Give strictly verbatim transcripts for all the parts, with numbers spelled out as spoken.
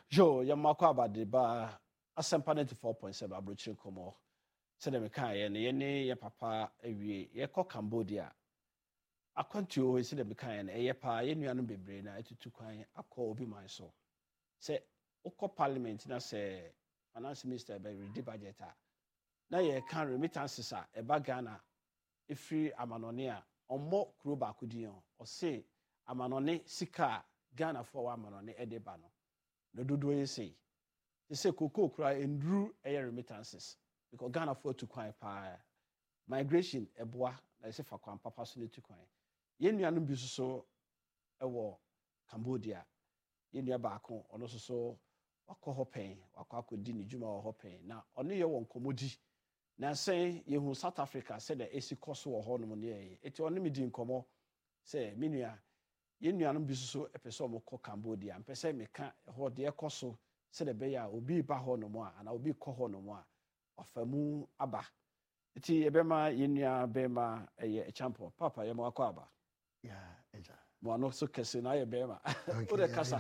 Jo, Yamako Abadiba, Asempa ninety-four point seven Abrochil Komo. Said me kai and yene ye papa ewie ye ko Cambodia. Akwantu o esi de me kai and ye pa ye nuanu bebre na etutu kwan akọ obi man so. Say ukọ parliament na say finance minister be ready budget a. Na ye kan remittances a eba Ghana efiri amanone a ommo kuro ba kudi on. O say amanone sika Ghana for amanone e de ba no. No dodo ye say. They say koko kura endru air remittances because Ghana for to kwan pa migration eboa na say fa kwan papa so to kwan ye nuanu bi so ewo Cambodia ye nua ba ko ono so so wakọ hopen wakọ akodi ni djuma wo hopen na ono ye won komodi na say ye hu South Africa say the esi cost wo ho no mo ne eti ono mi di nkomo say minua ye nuanu bi so epeso mo kọ Cambodia mpese meka ho de ekoso se de beya obi ba ho no mo a na obi kọ ho no mo a ofamu aba eti ebema yenua bema eye champion papa ye mo akọ aba ya eja mo no so kese na ye bema o de kasa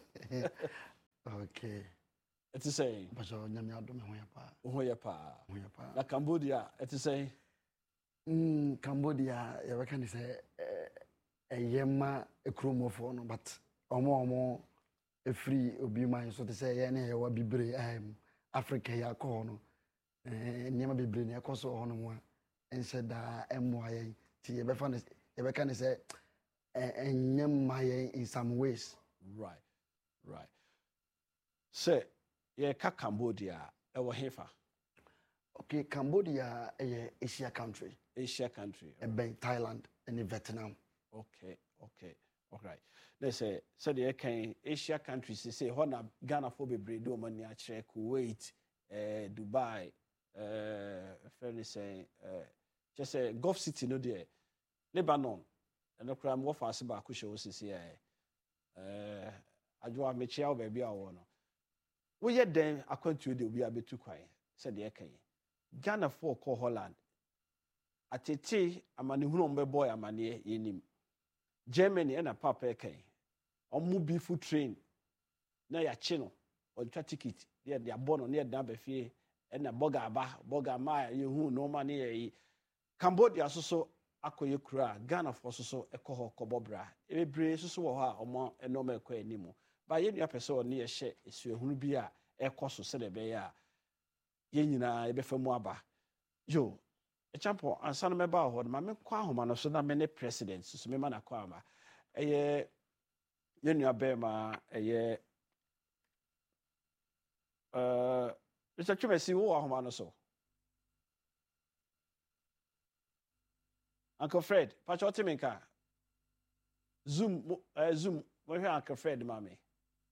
okay eti say baso nyame adom ho ya pa ho ya pa ho ya pa na Cambodia eti say mm Cambodia ye be kan say eyema ekromofo no but omo omo efree obi man so to say ye na ye wa bibre um Africa ya ko no eh niam bibre na ekoso ho no mo a ense da emo aye ti ye be fa ye be kan say enyem maye in some ways right right say ye ka Cambodia e wo hefa okay Cambodia a Asia country Asia country e ben Thailand and Vietnam okay okay all right let's say so the can Asia countries say hona Ghana for be breed o mani a kire Kuwait eh Dubai eh fairly say eh just say Gulf City no there Lebanon and no crime what fast ba ku show sisi eh eh adwo amechia o ba bia wo no wo ye den akwantu de obi abetu kwan said the can Ghana for call Holland atete amane hunu mbe boy amane yenim Germany and a papa kai omu bi food train na ya chi no on twa ticket there they born on near dan befie and a boga ba boga ma ye hu no ma ne yi Cambodia so so akoye kura Ghana for so so ekoho kobobra ebebre so so wo ha omo enoma ekọ animu ba ye nua pese oni ye hye esuehunu bi a ekoso se de be ya ye nyina ebefamu aba yo Echampo ansana meba ho ma me kwa ahoma no so na me ne president so me ma na kwa ama eye ye nua be ma eye uh Mister Chumesi wo ahoma no so Uncle Fred pacho timinka zoom uh, zoom mo hwe Uncle Fred ma me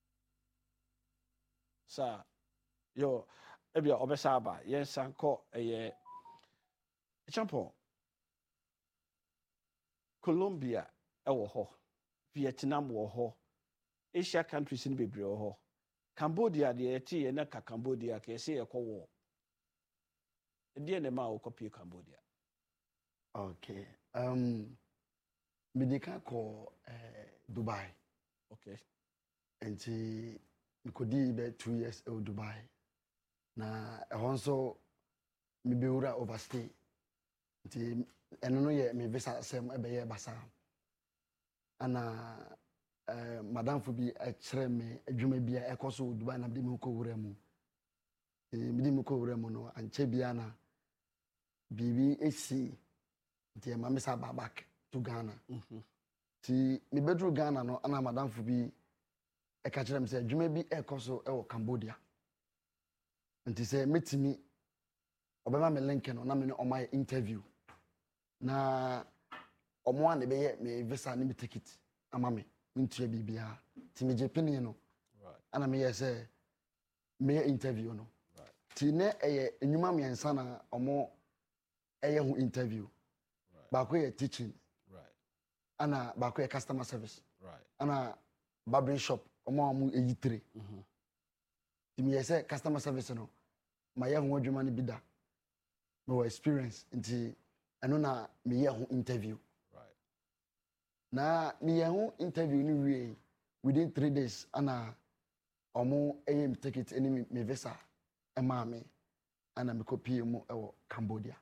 sa yo ebia obesa aba ye sanko eye Echampo Colombia ewo ho Vietnam wo ho Asia countries ni bebre wo ho Cambodia de eti ye na ka Cambodia ke se ye kwo e ne ma wo copy Cambodia okay um medika ko eh Dubai okay enti mikodi be two years in Dubai na ehon so mi beura overstay nti eno no ye me visa sem ebe ye basa ana eh madam fo bi e kire me adwuma bia ekoso Dubai na bi me ko wura mu e bi me ko wura mu no anche bia na bibi esi nti ma me sa back to Ghana mhm ti me bedru Ghana no ana madam fo bi e ka kire me se adwuma bi ekoso e wo Cambodia nti se metimi obema me link no na me no my interview na omo an be ye me visa ni me ticket ama me ntua bibia ti me jepini no right ana me ye say me interview no right ti ne eye enuma me ensa na omo eye hu interview right ba ko ye teaching right ana ba ko ye customer service right ana barbering shop omo amu eyi three mhm ti me ye say customer service no ma ye hu adwuma ni bida no experience nti eno na me ye hu interview right na me ye hu interview ni wie within three days ana omo eyem ticket eni me visa e ma me ana me kopie mu e wo Cambodia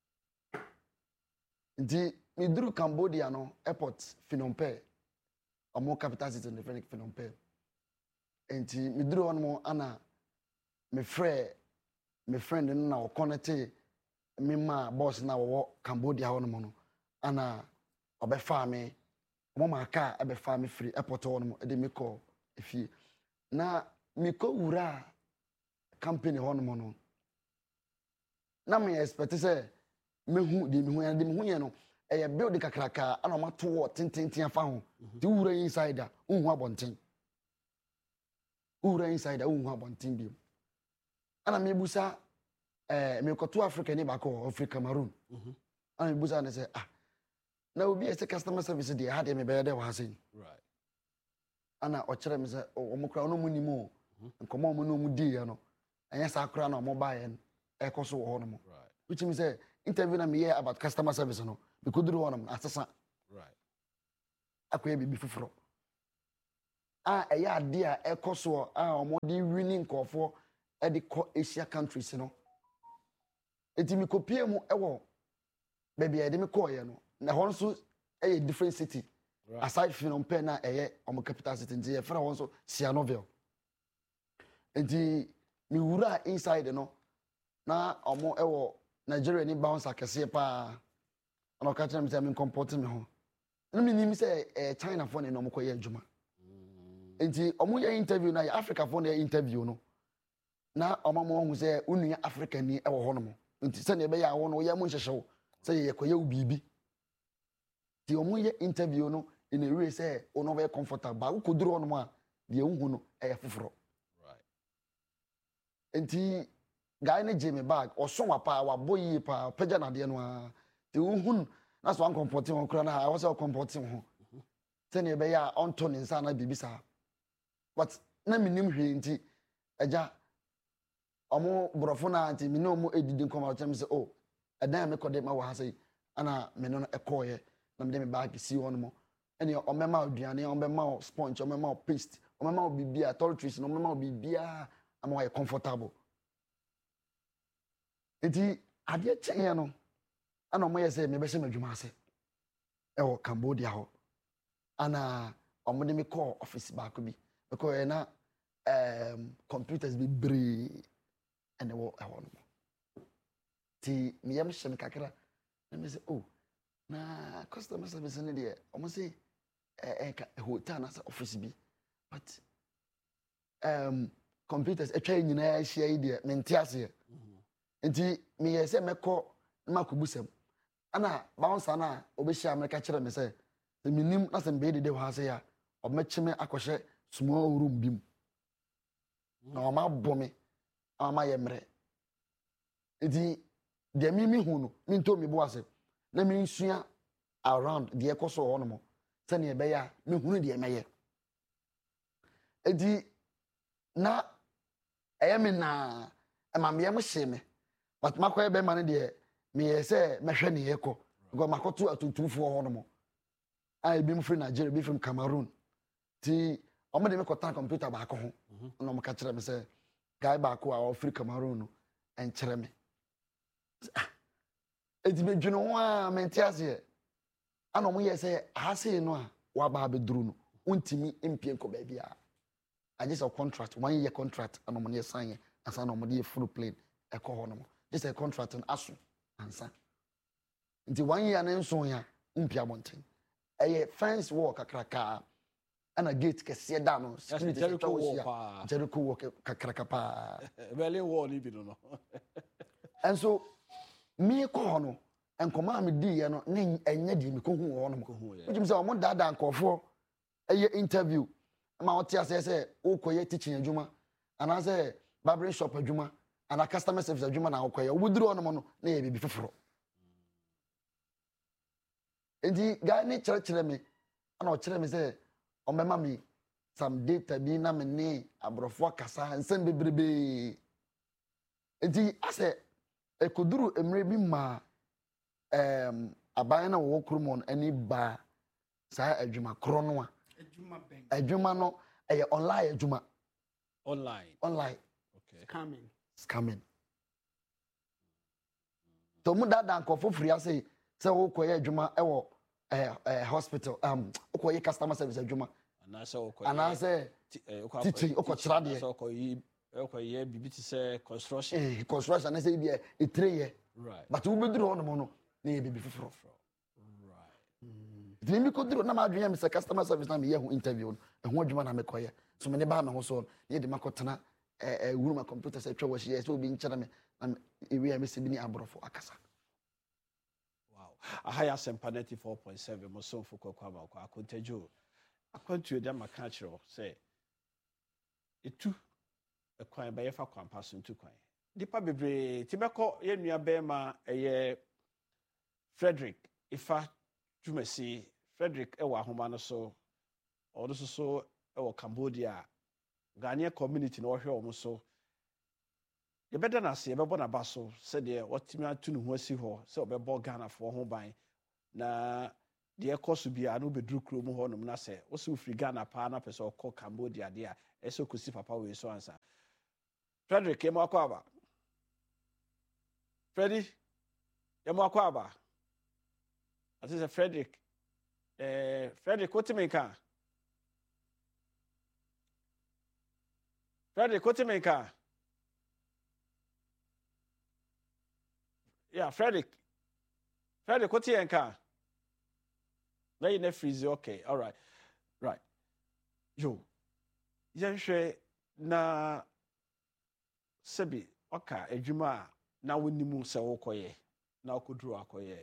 nti me duru Cambodia no airport Phnom Penh omo capital city in the Phnom Penh nti me duru ono ana me frɛ me friend no na o connect me ma boss na wo Cambodia ho no mo no ana obefa me mo ma ka ebefa me free airport ho no mo e de me call efie na me ko wura company ho no mo no na me expect say me hu de me hu de me hu ye no e ye build kakraka ana ma to wo tintintin afa ho ti wura inside a unhu abonten wura inside a unhu abonten bi ana me busa eh me ko to Africa ni ba ko Africa Cameroon mhm ana me busa na say ah na obi ese customer service dey had me be dey wa hasen right ana o kire me say o mo kra no mu ni mo nkomo mo no mu di ye no enya sa kra na mo ba ye e ko so ho no mo right which means say interview na me hear about customer service no be kuduru ho no asesa right akoye bibi fufuro ah eya ade a e ko so ah o mo di winning nkofo e di ko Asia countries no eti mi kopie mu e wo baby e de me call ye no na hon so a different city right. Aside from Phnom na eye omo capital city nti e fra hon so Sihanoukville nti mi wura inside no na omo ewo Nigeria ni bounce akese pa ana ka tell me say me comport me ho na me nim say eh, China phone no mo koye adwuma nti omo ye interview na Africa phone ye interview no na omo mo hu say unua Africa ni ewo ho no mo nti se na ebe ya wo no ye mo nhyehyeo say ye koye ubibi ti omo ye interview no in a way say ono be comfortable ba ko duro no a de ehunu no e foforo right enti guy ne Jimmy bag oso wa pa wa boyi pa pagya na de no a ti uhun na so an comporting on kra na I was comporting ho tene e be ya onto ne nsa na bibisa but na minim hwe nti agya omo brofo na anti mi no mo edidi nkoma chem say oh edan me kode ma wa ha say ana me no ekoye na me dem bag si won mo ene o mema aduane o mema sponge o mema paste o mema bibia toiletries no mema bibia ama wa comfortable enti ade chen no ana mo yese me be se madwuma ase e wo Cambodia ho ana o mo de me call office back bi because na um computers be bre and e wo e wo no ti me yam hye me kakra na me say oh na customer service ne de omo say eh eh hotel na office bi but um computers e twa nyina share ide me ntiase nti me yese meko na makobusam ana bounce na obehia America kire me say minim na se be de de ho ase ya obmechime akɔhye small room bim na o ma bome ama ye mre nti de mi mi hu no mi nto mi bo ase na mi nsua around de ekoso ho no mo se ne be ya mi hunu de meye edi na eye mi na e ma me hye me but makoye be ma ne de me ye se mehwe ne yeko go makoto atuntufo ho no mo ai bi mu free Nigeria bi from Cameroon ti omo de me kota computer ba ko ho na mo ka kire me se guy ba ko a free Cameroon no en kire me edi be dwene ho a mentiase ana mo ye se ahase no a wa ba be duru no untimi impie ko ba bia I just a contract one year contract ana mo ne sign asa na mo de full plane e ko ho no mo just a contract and aso ansa nti one year na nso ya umpia monten eye fence wall kakraka ana gate kese da no Jericho wall pa Jericho wall kakraka pa Berlin wall ni bi no and so me ko no enkoma me di ye no ne enye di me ko hu wo no mo which means o mo dada nkofo eye interview ma o ti ase se o koye teaching adwuma ana se barbering shop adwuma ana customer service adwuma na o koye o buduru no mo no na ye bibi foforo enti guy ne chere chere me ana o chere me se o mema me some data bi na me ne abrofo kasa nsem bebrebe enti ase ekoduru emre bi ma em aban na wo kromon ani ba sa adwuma kro no a adwuma ben adwuma no eye online adwuma online. Online. Okay. Scamming. Scamming. To mu dada nkofo free ase say wo koye adwuma e wo eh eh hospital um wo koye customer service adwuma. Ana say wo koye. Ana say teaching wo ko kira de. So koye wo koye bibi ti say construction. Eh construction na say bi e three year. Right. But wo beduru ho no mo no na e bibi foforo. Right. Dimi ko duru na ma adwuma me say customer service na me ye ho interview no. E ho adwuma na me koye. So me ne ba me ho so ne de makotena eh eh wuru ma computer say twa wo hye so obi nkyere me na ewi a me se bi ni abrofo akasa. A higher sempanetti four point seven, Moson for Kwama, Akontejo. I can't you them a catcher, say it too a coin by a quam passing to coin. Deepa Bebre, Tibako, Yemia Bema, a year Frederick, if I do see Frederick Ewa Homano so, or also so, or Cambodia, Ghanaian community, no here almost so. You better not say about a basso, said there, what Timmy to know see her, so be bought Ghana for home by na the course to be a no be drew crew mohonum na say, also free Ghana pana person call Cambodia there, so could see papa with so answer. Frederick came aquaba. Freddy, Yamaquaba. I said, Frederick, eh, Frederick, what to make her? Frederick, what to make her? Yeah, Frederick. Frederick, what's your car? Now you never freeze. Okay, all right, right. Yo, you say na sebi oka ejuma na wonimu se wokoye na okoduru akoye.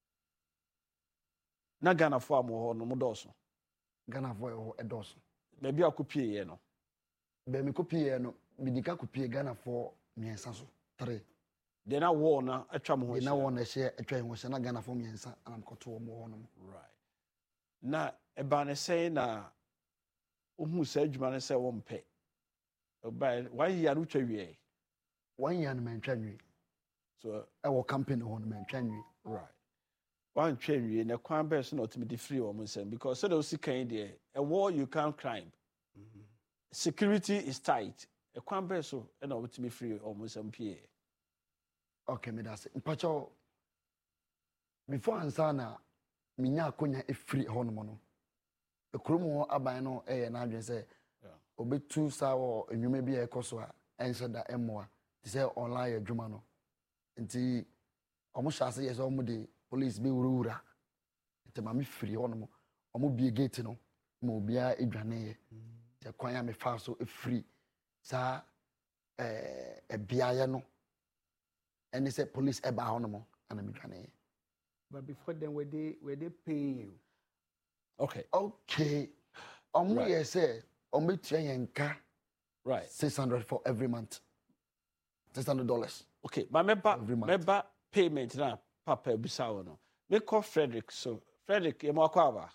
Na Ghana fo amo ho no modoso. Ghana fo e edoso. Maybe akopie ye no. Be me kopie no, bidika kopie Ghana fo miensa so. Three. They na war na atwa mo ho. They na war na share atwa ho share na Ghana fo miensa anam koto mo ho no. Right. Na eba ne say na ohu sa adwuma ne say wo mpe. Oba one year no twa wie. One year no mentwa nwi. So e wo campaign ho no mentwa nwi. Right. One twa wie na kwan be so na otimi free wo nsem because so those kan there a war you can't climb. Mm-hmm. Security is tight. A kwan be so e na otimi free wo nsem pie. Okay, me that's it. Mpacho before ansana minya akonya e free ho no no. E kromo aban no e ye na adwen say obetu sa wo enwuma bi e koso a ense da emoa. Ti say online adwuma no. Nti omo hyase yes omo de police be wurura. Nti ma me free ho no mo. Omo bie gate no. Ma obia edwane ye. Ti kwan ya me fa so e free. Sa eh e biaye no. And they said police eba honomo and I'm trying. But before then, were they were they paying you? Okay. Okay. Um right. We say um we yanka right six hundred for every month. Six hundred dollars. Okay, but member member payment na papa bisa no. Me call Frederick so Frederick yemo akwaba.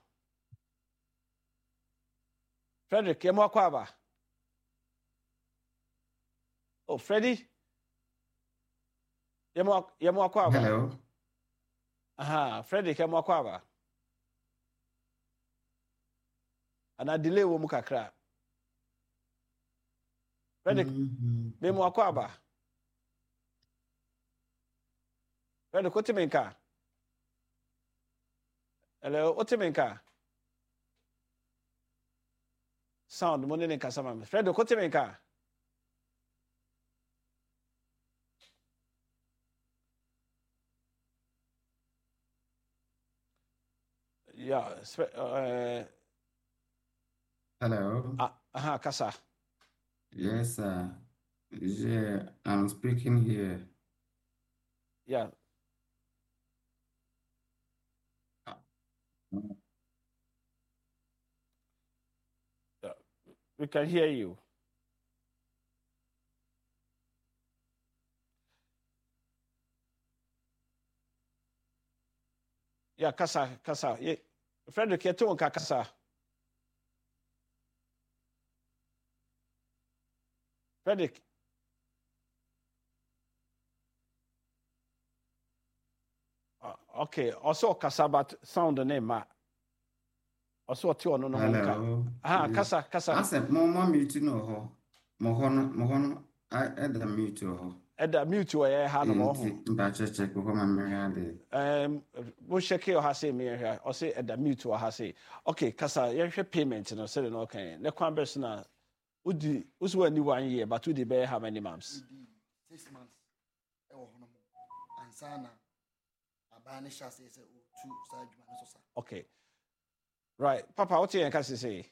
Frederick yemo akwaba. Oh, Freddy. Yemo yemo akwaba. Hello. Aha, Frederick yemo akwaba. Ana delay wo mu kakra. Frederick Mm-hmm. yemo akwaba. Frederick otimenka. Hello, otimenka. Sound mo ne kasama. Frederick otimenka. Yeah, uh, Hello. uh, uh, Kasa. Yes, sir. Yeah, I'm speaking here. Yeah. Yeah. We can hear you. Yeah, Kasa, Kasa. Yeah. Frederick, you're doing Kasa. Frederick. Uh, okay, also Kasa, but sound the name, ma. Also, two on no Hello. Ah, Yes. Kasa, Kasa. I said, Mama, meeting no ho. Mohono, Mohono, I at the mute or ɛda mute wɔ yɛ ha no ma ɔho Bacha check before my married. um wo check your ha say me here or say ɛda mute wɔ ha say okay kasa yɛhwɛ payment no sɛ no okay ne kwan bɛ so na udi usu ani one year but udi be how many months six months e wo hono ansana abane sha say say two side dwuma no so sa okay right papa what you can say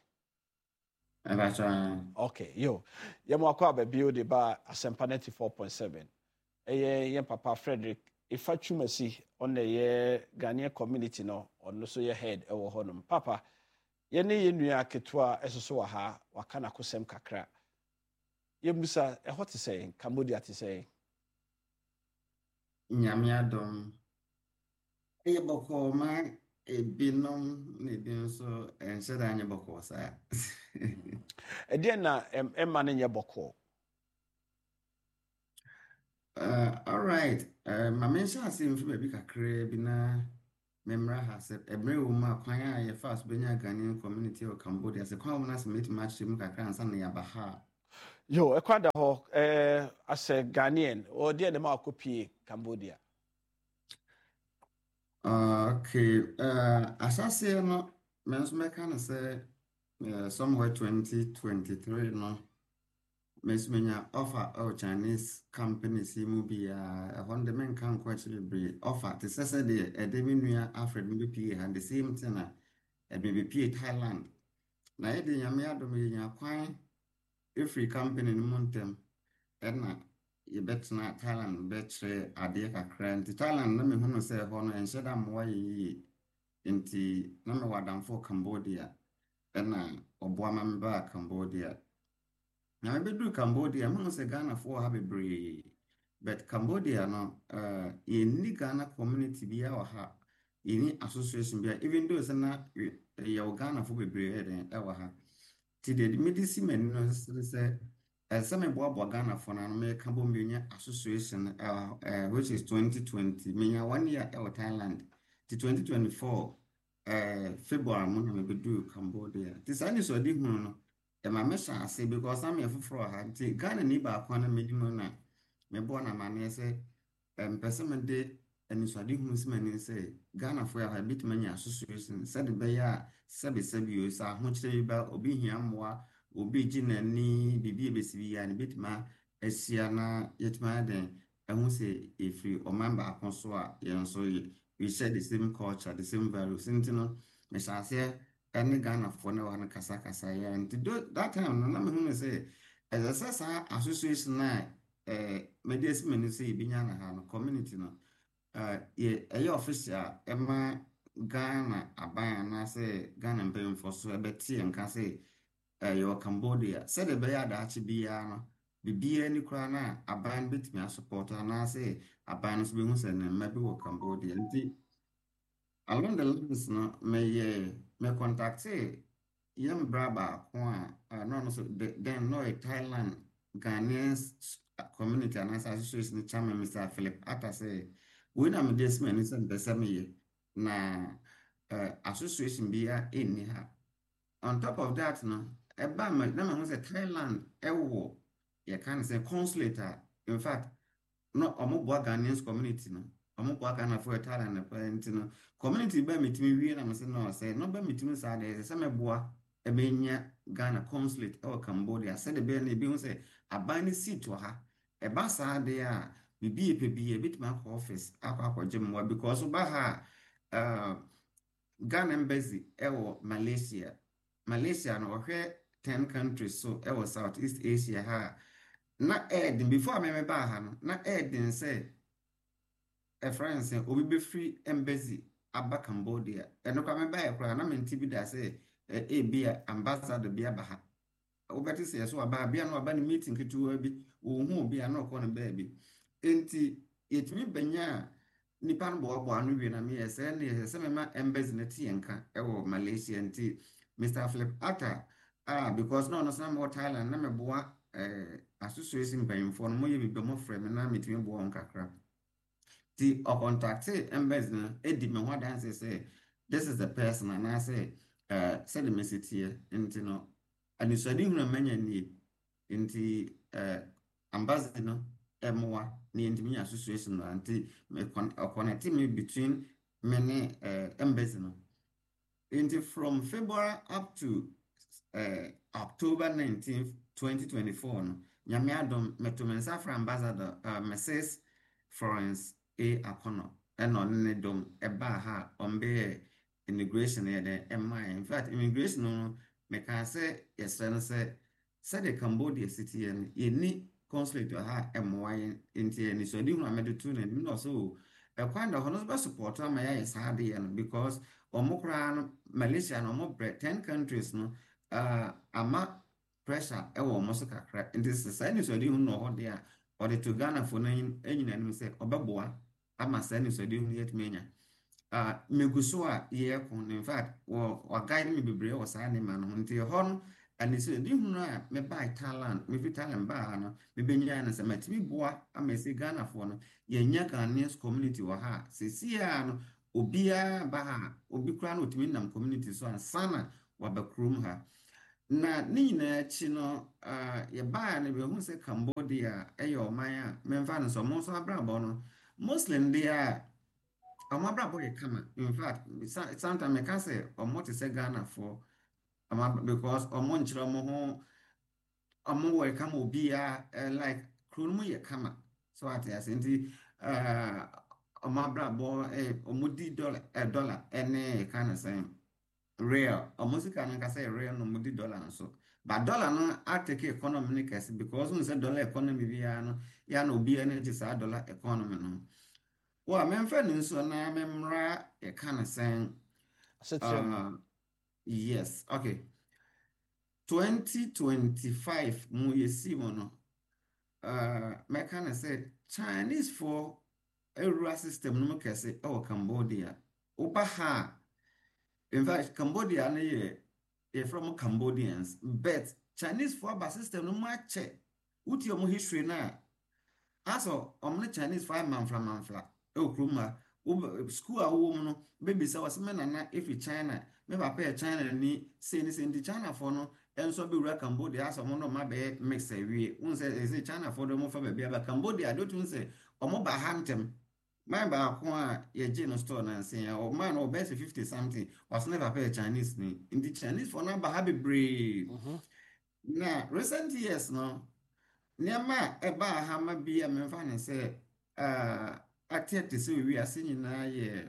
okay yo yɛmo akɔ aba bio de ba asempa ninety-four point seven ɛyɛ yɛn papa Frederick ifa twumasi on the ye Ghanaian community no ɔno so yɛ head ɛwɔ hɔ nom papa yɛne yɛ nua ketewa ɛsoso wɔ ha waka na kosɛm kakra yɛmusa ɛhɔ te sɛ Cambodia te sɛ Nyame adom ɛyɛ bɔkɔ ma ebinom ne bi nso ɛnhyɛ da nyɛ bɔkɔ saa ɛdeɛ na ɛma no nyɛ bɔkɔ Uh, all right. Uh, my mention has seen from a big crib in a memra has a brave woman, a fast Benya Ghanaian community of Cambodia as a common as meet match to Muka and Yabaha. Yo, a quad ho, eh, as a Ghanaian or dear the Marcopi Cambodia. Okay. Uh, as I say, no, men's mechanic say somewhere twenty twenty-three, no. Miss Menya offer our Chinese companies mu be a one the men can actually be offer to say the a deminuya Alfred M B P and the same thing a B B P Thailand. Na e de nyame adom nya kwan every company in montem na ye betna Thailand betre ade kakra nti Thailand na me hono say ho no enhye da mo yi nti na me wadamfo Cambodia na oboa ma me ba Cambodia. Now, I do Cambodia, I'm going to say Ghana for have a brave, but Cambodia, no, uh, in Ghana community be our ha, in association be even though it's not your Ghana for be brave and our ha. Today, the medicine no say, as some about Ghana for an American Cambodia association, uh, uh, which is twenty twenty, meaning one year out Thailand, to twenty twenty-four, uh, February, I'm going to do Cambodia. This is what you Ema mesha ase because I'm a for ha nti Ghana ni ba kwa na medimo na me bo na mane se em person de aniswade hu simani se Ghana for ha bit manya association said be ya sebe sebe yo sa ho kire ba obi hia moa obi gina ni bibi ebesibi ya ni bit ma asia na yetima den ehun se efri o member akonso a yen so we share the same culture the same values ntino mesha ase any Ghana for no one kasa kasa ya and do that time no na me hu say as a sasa association na eh medias men say binya na ha no community no eh ye eh official ema Ghana aban na say Ghana mpem for so ebeti enka say eh your Cambodia said the be ya da achi bia no bibia ni kra na aban betimi support na say aban so be hu say na maybe wo Cambodia nti along the lines no me me contacte young braba kwa no no so then no Thailand Ghanaian community and association chairman Mister Philip Atta say we na me this man is the same na association bia in ha on top of that no eba me na me say Thailand ewo you can say consulate in fact no omo bo Ghanaian community no omo kwa kana for Thailand na parent no community ba metimi wie na me say no say no ba metimi sa de say me boa e be nya Ghana consulate or Cambodia say the be na bi hu say aban seat wa ha e ba sa de a bibi e bi e bitima ko office akwa akwaje mwa because ba ha uh, Ghana embassy e wo Malaysia Malaysia no hwe ten countries so e wo Southeast Asia ha na Eden before me me ba ha no na Eden say a France obi be free embassy aba Cambodia eno kwa me ba e kra na me nti bi da say e bia ambassador bia ba ha obeti say so aba bia no aba ni meeting ketu bi wo hu bia no ko no ba bi enti yetimi banya nipa no bo bo anu wi na me ese na ese me ma embassy na ti enka e wo Malaysia enti Mister Philip Atta ah because no no na mo Thailand na me boa eh association bayimfo no mo ye bi mo frɛ me na metimi bo on kakra the or contact embassy na edi me ho dance say this is the person and I say uh say the message here and you know and you said you manya ni nti eh, ambassador no ɛmoa na yɛntumi nya association no nti me con- connect me between me ne eh, embassy no nti from February up to uh, October nineteenth, twenty twenty-four no nyame adom meto me nsa fra ambassador uh, Mrs Florence A Akono ɛna ɔne ne dom ɛbaa ha ɔmbɛyɛ immigration yɛ dɛ ɛmaa in fact immigration no meka sɛ yɛsrɛ no sɛ sɛde Cambodia city yɛ no yɛni consulate wɔ ha ɛmmoa yɛn nti yɛni so adi hunu a mede to no anim na ɔsɛ o ɛkwan da hɔ no bɛsupport ama yɛayɛ saa adeɛ no because ɔmo koraa no Malaysia no ɔmo brɛ ten countries no uh, ama pressure ɛwɔ ɔmo so kakra nti sɛ saa nisɔde hu no ɔhɔ deɛ a ɔde to Ghana fo no anyina anim sɛ ɔbɛboa ama saa nisɔde hu no yɛtumi anya uh, megu so a yɛɛko in fact wɔguide me bebree wɔ saa nneɛma no ho nti hɔ no anisɔde hu no a mebaa Thailand mefi Thailand baa ha no mebɛnyaa no sɛ matumi boa ama ɛsɛ Ghana fo no yɛnya Ghanaians community wɔ ha sɛsiaa no obiara ba ha obi koraa na otumi nam community so ansa na waba kurom ha na ne nyinaa akyi no uh, yɛbaa no bɛhu sɛ Cambodia ɛyɛ ɔman a memfa no sɛ ɔmo nso abrabɔ no Muslim deɛ a ɔmo abrabɔ yɛ kama in fact sometimes meka sɛ ɔmo te sɛ Ghanafoɔ because ɔmo nkyerɛ ɔmo ho ɔmo wɔ kama obiara uh, like kuro no mu yɛ kama so ate ase nti uh, ɔmo abrabɔ eh, ɔmo di dollar eh, dollar ɛne ka no sɛ real ɔmo sika no nka sɛ real no ɔmo di dollar nso but dollar no atake economy no kɛse because n sɛ dollar economy biara no ya na obiara no gye saa dollar economy no wɔ a memfa no nso na memra yɛka no sɛn uh, yes okay twenty twenty-five mu yɛsi mu no uh, mɛka no sɛ Chinese for Eura system no kɛse ɛwɔ Cambodia. Oba ha. In fact, Cambodia no ye from Cambodians, but Chinese for ba system no much. Uti omo history na. Aso omne Chinese for man from manfla. E okruma school a wo no baby say was me na if China me ba pay China ni say ni say ndi China for no enso be wura Cambodia aso mo no ma be mix awie. Un say China for do mo fa be ba Cambodia don't un say omo ba hantem. My back ye gin store and saying, oh man, or best fifty something was never pay Chinese name. In the Chinese for number happy brave. Now, recent years no, near my eba hammer be a man fan and say, uh, I tell to say we are seeing now, yeah,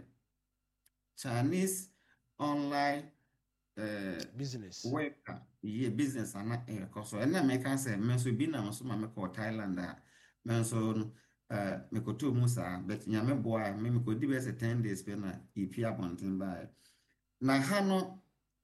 Chinese online uh, business. Worker, yeah, business and not air cost. And I make answer, men so be now, so my call Thailand, men so. Uh, me koto musa but nyame boy me me kodi be ten days pe na ipi abonten ba na ha no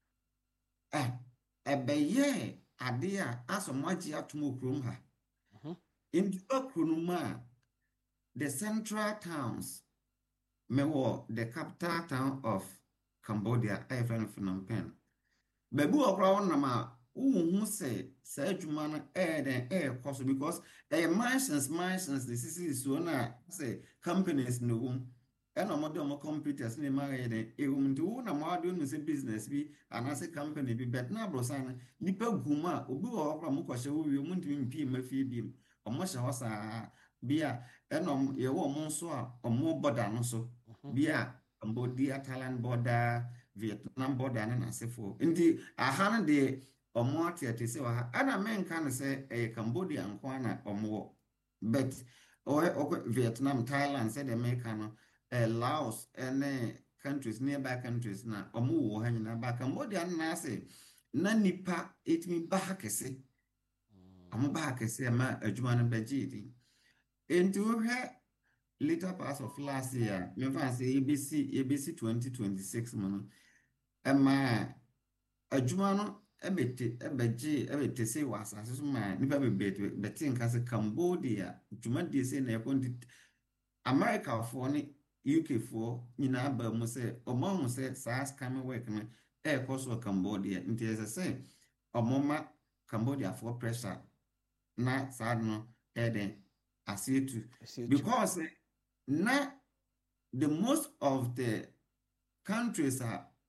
eh ebeye ade a asomaji atomo krom ha in okronuma the central towns me wo the capital town of Cambodia I friend Phnom Penh bebu okra wona ma uhu say say adwuma no eh den eh cost because eh mansions mansions the city so na say companies no hum and no model mo computers ni ma eh den eh hum do na mo ado no say business bi anase company bi bet na brosan nipa guma obi wo okra mo kwahye wo wi mo ntimi mpi ma fie bi o mo hye ho sa bia enom ye wo mo nso a o mo border no so bia Cambodia Thailand border Vietnam border na nasefo ndi aha no de omo atiate se wa ana men kan se e Cambodia nko na omo but o Vietnam Thailand said the make no e Laos and countries nearby countries na omo wo ha nyina ba Cambodia na se na nipa etimi ba hakese omo ba hakese ma adwuma no baji di into he later part of last year me fa say A B C A B C twenty twenty-six mo ema adwuma no ebete ebeje ebete say was asase ma nipa bebete beti nka se Cambodia dwuma die say na ekon America for ni U K for nyina ba mu say omo hu say sa scam work no e koso Cambodia nti ese say omo ma Cambodia for pressure na sad no eden asietu because na the most of the countries are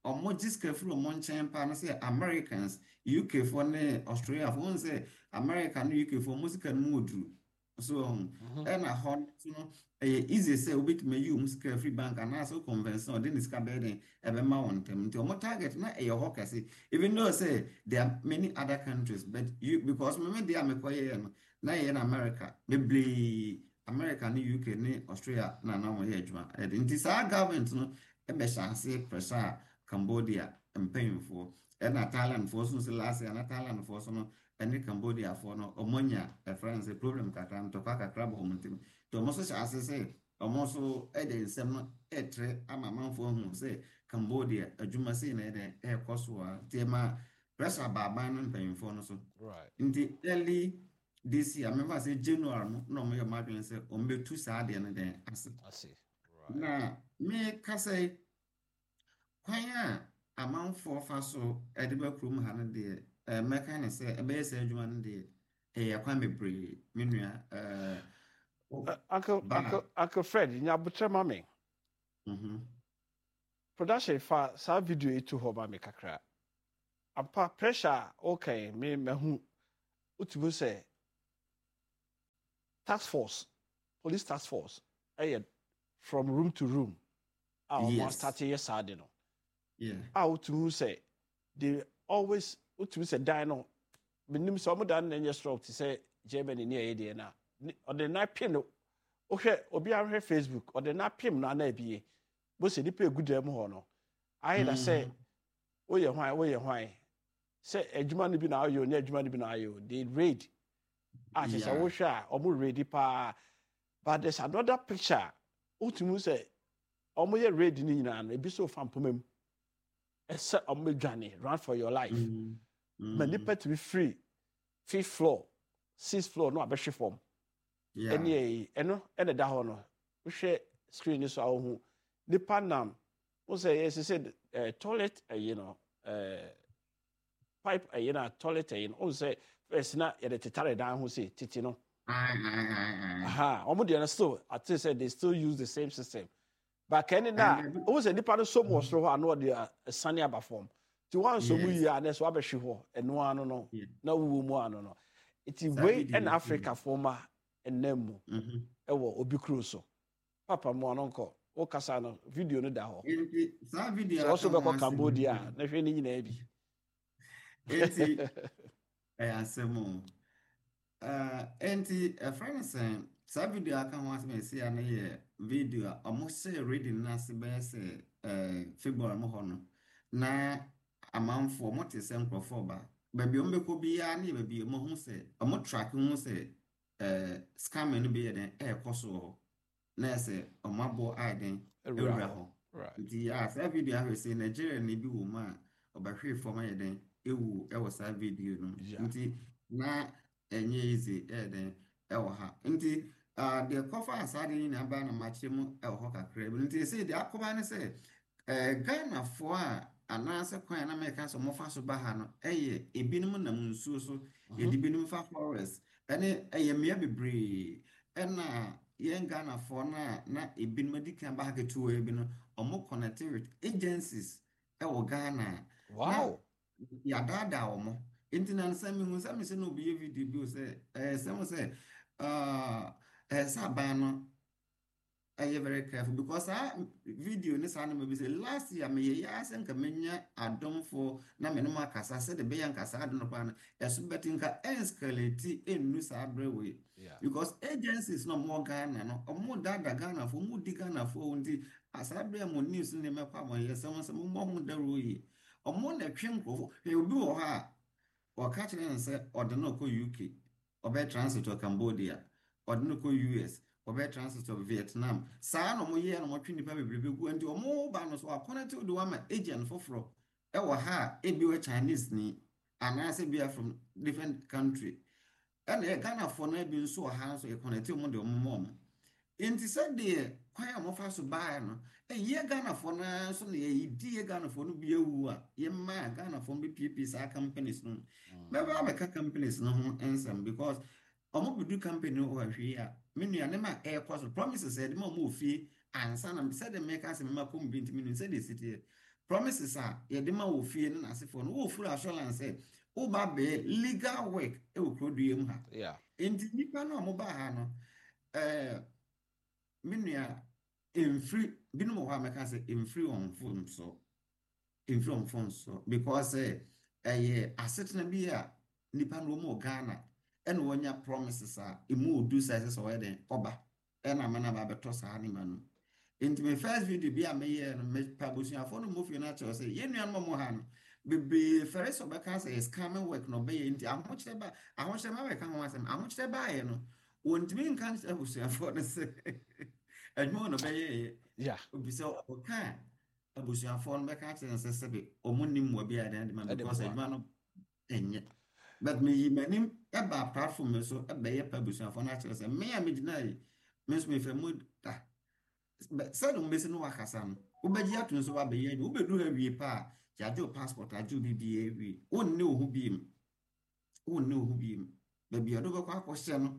ɔmo gye sika firi ɔmo nkyɛn paa no sɛ Americans U K foɔ ne Australia foɔ wɔn sɛ America ne U K foɔ ɔmo sika no mu wɔ duru so um, ɛna hɔ no no ɛyɛ easy sɛ wobɛtumi ayi ɔmo sika firi bank anaasɛ convention ɔde ne sika bɛyɛ den ɛbɛma wɔn ntam nti ɔmo target na ɛyɛ hɔ kɛse even though say there are many other countries but you because mɛmɛ deɛ a mekɔyɛɛ no na ɛyɛ na America bebree America ne U K ne Australia na na wɔn yɛ adwuma ɛde nti saa government no ɛbɛhyɛ ase pressure a Cambodia mpanyinfoɔ ɛna Thailand foɔ so nso last year na Thailand foɔ so no ɛne Cambodia foɔ no ɔmo nya ɛfrɛ sɛ problem kakra ntɔkwa kakra bɔ ɔmo ntam nti ɔmo nso hyɛ ase sɛ ɔmo nso ɛde nsɛm no ɛtrɛ ama amanfoɔ hu sɛ Cambodia adwuma sei na ɛde ɛrekɔ so a nti ɛma pressure baaban no mpanyinfoɔ no so nti early this year member sɛ January no na ɔmo yɛ ɔmo adwene sɛ ɔmo bɛtu saa adeɛ no den ase na me kasa yi kwan a amanfoɔ fa so ɛde bɛ kurom ha no deɛ ɛɛ mɛka ne sɛ ɛbɛyɛ sɛ adwuma no deɛ ɛyɛ kwan bebree me nua ɛɛ Uncle Uncle Uncle Fred nyabotre ma me mhm production fa saa video yi to hɔ ma me kakra ampa pressure okay me mahu utubu sɛ task force police task force ɛyɛ from room to room a wɔn Yes. start yɛ saa de no yeah a utubu sɛ they always utubu sɛ dan no menim sɛ ɔmo dan no nyɛ strong te sɛ Germany ne ɛyɛ deɛ na ɔde na pin no wohwɛ obi ahwɛ Facebook ɔde na pin no ana ebie bo sɛ nipa egu dan mu hɔ no ayɛ da sɛ woyɛ hwan woyɛ hwan sɛ adwuma no bi na ayɛ o ne adwuma no bi na ayɛ o they raid a kyerɛ sɛ Yeah. wohwɛ a ɔmo raid paa but there's another picture wotumi sɛ ɔmo yɛ raid no nyinaa no ebi so fa mpoma mu ɛsɛ ɔmo dwane run for your life Mhm. ma Mhm. nipa tumi free fifth floor sixth floor no abɛhwe fam yeah ɛne ɛyi ɛno ɛna da hɔ no wohwɛ screen no so a wohu nipa nam wo sɛ yɛ sɛ sɛ ɛɛ toilet ɛyi no ɛɛ pipe ɛyi na toilet ɛyi no wo sɛ first na yɛde tetare dan ho sɛ titi no Aye, aye, aye, aye. aha ɔmo deɛ no still ate sɛ they still use the same system but kɛne na And, uh, wo sɛ nipa no som wɔ soro hɔ a na ɔde ɛsane aba fam ti wɔn nso mu Yes. yie a na ɛso abɛhwe hɔ ɛno ano no Yeah. na wuwu mu ano no eti Saa wei video ɛna no, Africa fo ma ɛnam mu Mhm. ɛwɔ obi kuro so papa mu ano nkɔ wo kasa no video no da hɔ Nti saa video sɛ ɔso aka ho bɛkɔ asɛm Cambodia yi, a na hwɛ ne nyinaa bi Nti ɛyɛ asɛm o. Ah, Nti ɛfrɛ no sɛ saa video aka ho asɛm a ɛsi a no yɛ video a ɔmo hyɛ reading no ase bɛyɛ sɛ ɛɛ February mu hɔ no na amanfoɔ ɔmo te sɛ nkurɔfoɔ ba baabi a ɔmo bɛkɔ biara ne yɛ baabi a ɔmo ho sɛ ɔmo track ho sɛ ɛɛ scamming no bi yɛ den ɛɛkɔ so wɔ hɔ na yɛ sɛ ɔmo abɔ ayɛ den Awura awura hɔ. hɔ. right Nti a saa video ahwɛ sɛ Nigeria na ebi wɔ mu a ɔbɛhwee fam ayɛ den ewu ɛwɔ saa video no mu. Yeah. Nti na ɛnyɛ easy ɛyɛ den ɛwɔ ha. Nti ah, deɛ kɔfa saa de nyinaa ba na makyerɛ mu ɛwɔ hɔ kakra bi. Nti sɛ deɛ akɔba ne sɛ ɛɛ Ghanafoɔ a anaasɛ kwan a na mɛka sɛ ɔmofa so ba ha no ɛyɛ ebinom nam nsuo so yɛde binom fa forest ɛne ɛyɛ mmea bebree ɛna yɛn Ghanafoɔ no a na ebinom adi kan ba ha ketewa yi bi no ɔmo connect with agencies ɛwɔ Ghana a wow yɛadaadaa wɔn nti na nsɛm mehu sɛ mesɛ na obi yɛ video bi o sɛ ɛɛ sɛm sɛ ah, ɛɛ sɛ aban no ɛyɛ very careful because saa video ne saa nneɛma bi sɛ last year meyɛ yɛ asɛ nka menya adomfo na me ne mu akasa sɛ de bɛyɛ nka saa ade no paa no ɛso bɛte nka ɛnskalati ɛnnu saa berɛ wei yeah because agencies na ɔmo wɔ Ghana no ɔmo dada Ghanafoɔ ɔmo di Ghanafoɔ wɔ nti asaa berɛ a mo news ne mɛkɔ amɔyɛ sɛ wɔn sɛ mo mmɔ ho daro yie ɔmo na twe nkurɔfoɔ hwɛ obi wɔ hɔ a ɔka kyerɛ no sɛ ɔde no kɔ U K ɔbɛyɛ transit wɔ Cambodia ɔde no kɔ U S ɔbɛyɛ transit wɔ Vietnam saa na ɔmo yɛ na ɔmo twe nipa bebrebe gu nti ɔmo ba no so akɔnɛte de wɔn ama agent foforɔ ɛwɔ ha a ebi wɔ Chinese ni anaasɛ bi from different country ɛna yɛ Ghanafoɔ no bi nso wɔ ha nso yɛ connect wɔn de wɔn ma ɔmo nti sɛdeɛ kwan a wɔfa so baa no ɛyɛ Ghanafoɔ no ara nso na yɛdi yɛ Ghanafoɔ no bi awu a yɛmma Ghanafoɔ no bɛpiepie saa companies no bɛbɛ abɛka companies no ho nsɛm because ɔmo bɛdu company no wɔ ahwee a me nua ne ma ɛɛkɔ so promises a yɛde ma ɔmo wɔ fie ansa na sɛdeɛ mmɛka sɛ mema kɔm bi ntimi no sɛdeɛ ɛsi teɛ promises are ye de ma wo fie no asefo no wo full assurance say wo ba be legal work e wo krodue mu ha yeah enti nipa no mo ba ha no eh menua emfiri binu mo ha meka say emfiri on phone so emfiri on phone so because eh eh asetna bi a nipa no mo Ghana and wonya promises a emu do say so we den oba e na mana ba beto sa ni manu enti me first video bi a me ye no me pabusuafo no mo fi na che say ye nua no mo ha no bebe ferris obeka say is coming work no be enti ahochire ba ahochire ma be ka ho asem ahochire ba ye no wontimi nkan abusuafo no say admo no be ye yeah obi say oka abusuafo no be ka che say say be omunnim mo bi adan de because admo no enye but me yi manim eba platform so eba ye pabusuafo na che say me ya me dinai me so me fe mo da said on missing no wakasam ubeji atun so ba be ye ubedu ha wie pa ya jo passport aju bibie wi wonni ohu biem wonni ohu biem be bia do bekwa kwose no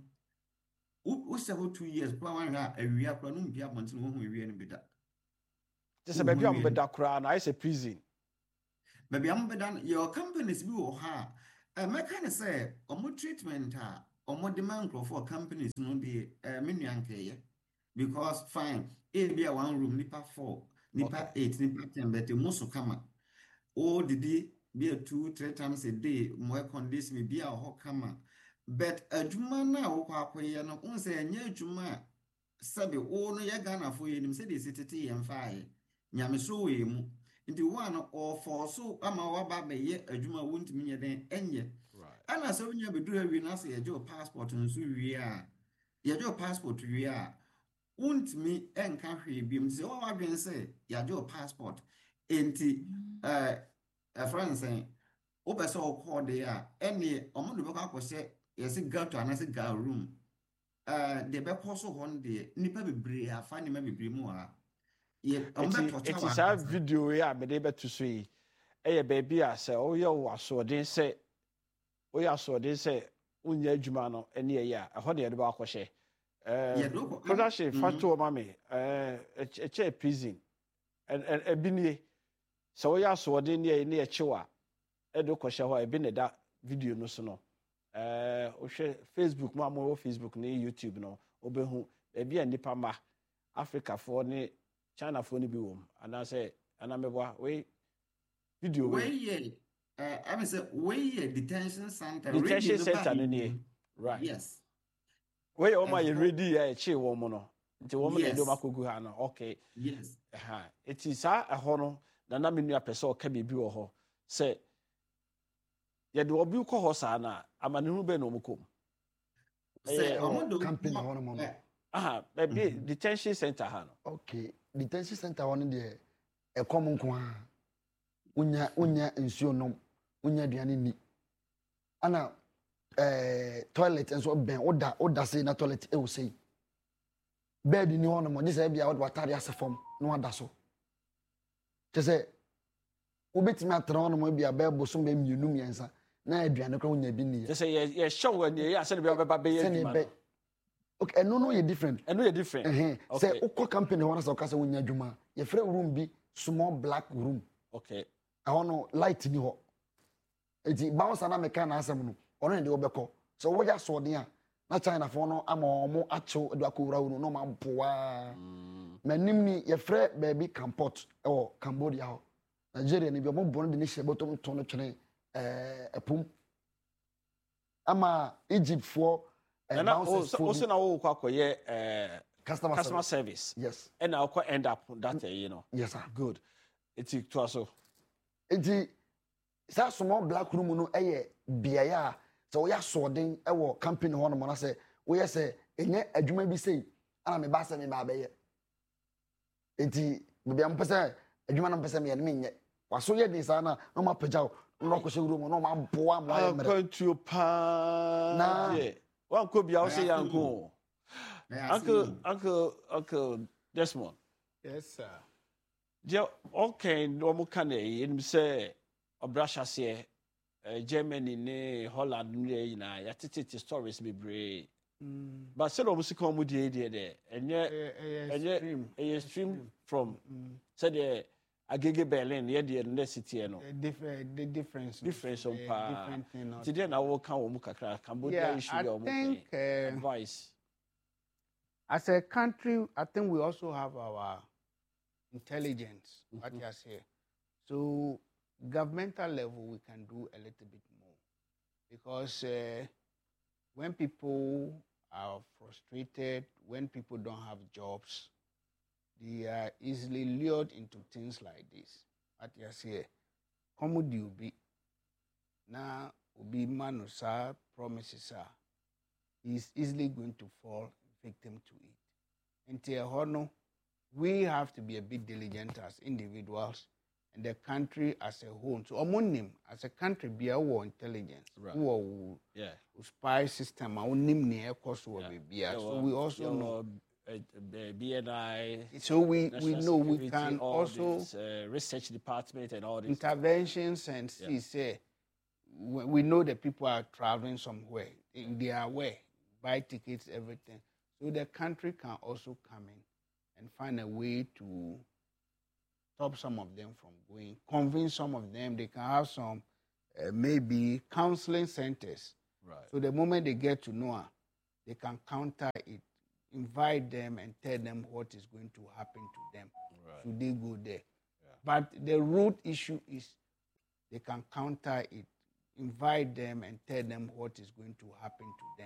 u se ho two years kwa wan ha awia kwa no mbia bontin wo hu awie no bida just be bia mbeda kura na I say prison be bia mbeda your companies bi wo ha e meka ne say omo treatment ha omo demand for companies no be e menu ankeye because fine a be a one room nipa four nipa okay. eight nipa ten but most kama all the day be a two three times a day more condition be a ho kama but adwuma na wo kwa akoye no un say anya adwuma sabe o no ye Ghana fo ye nim say dey sitete ye mfaaye nyame so we mu nti one or for so ama wa ba be ye adwuma wontimi nye den enye right ana so nya be do awi na say ye jo passport nso wi a ye jo passport wi a untimi enka hwe biem se o wadwen se ya jo passport enti eh a friend say o be so call dey a ene omodo be kwa kwose yesi gato anase ga room eh de be koso hon de nipa bebre afa ni ma bebre mu a ye ombe to cha wa it is a video ya me dey beto so yi eye baby a se o ye wo asodin se o ye asodin se unya adwuma no ene ye a ho de ye de ba akwohye eh production fato mama eh eche prison and and ebinie so we asode ne ne echewa edo kwhye ho ebi ne da video no so no eh o hwe Facebook ma mo Facebook ne YouTube no obehu ebi anipa ma Africa for ne China for ne bi wom ana say ana meboa we video we ye eh I mean say we ye detention center detention center ne right yes where you my ready ya eche wo mo no nti wo mo do makogu ha no okay yes ha it is a ho no na na menu apese o ka bibi wo ho se ye de obi ko ho sa na amane be no mokom say omodo campaign ho no mo aha be detention center ha no okay detention center ho no de e kom nko ha unya unya nsuo nom unya aduane ni ana eh toilet and so ben oda oda say na toilet e wo say bed ni hono mo say bia wo watare asefom no ada so te say obetimi atra hono mo bia be bosom be mienu miensa na aduane kra wonya bi ni te say ye ye show ni ye ase bia be be ye adwuma okay no no ye different and no ye different eh say ukọ company hono say okasa wonya adwuma ye free room bi small black room okay ahono light ni ho enti bounce na meka na asem no ono ndi obekọ so wo ya so den a na China fo no ama omo acho edu akowura wo no ma boa manim ni ye frɛ baby campot e wo Cambodia ho Nigeria ni bi omo bon de ni hye botom to no twene eh epum ama Egypt fo eh bounce o se na wo kwa koye eh customer, customer service. service yes and na ko end up that uh, you know yes sir good it's to also enti sa small black room no eye biaya so we are soden e wo company ho no mo na say we say enye adwuma bi sei ana me ba se me ba be ye enti me bia mpese adwuma na mpese me ye me nye waso ye din sa na no ma pagyaw no ko hye room no ma boa mo aye mere kontu pa na ye wan ko bia o say yanko uncle uncle uncle Desmond yes sir je okay no mo kan e nim say obrasha se Germany ne Holland ne na ya tete stories be brave mm. but say no musika mu die die de enye enye a stream from mm. say the agege Berlin ye de no city no The different, the difference. difference the on pa different thing. not- today na wo kan wo mu kakra Cambodia Yeah, issue I ya wo mu think uh, advice as a country, I think we also have our intelligence. What you say. So governmental level, we can do a little bit more because uh, when people are frustrated, when people don't have jobs, they are easily lured into things like this. What you say, come do be now be manusa promises are is easily going to fall victim to it. Until Hono, we have to be a bit diligent as individuals and the country as a whole. So omonim as a country be our intelligence. Right. Who yeah spy system our nim near cost will Yeah. be Yeah, so well, we also your, know. uh, uh, B N I So we, we National know we Security, can all also this, uh, research department and all this interventions and see Yeah. say we we know that people are traveling somewhere. They they are aware, buy tickets, everything. So the country can also come in and find a way to stop some of them from going, convince some of them. They can have some uh, maybe counseling centers. right So the moment they get to know, they can counter it, invite them and tell them what is going to happen to them. right Should they go there? Yeah. But the root issue is they can counter it, invite them and tell them what is going to happen to them.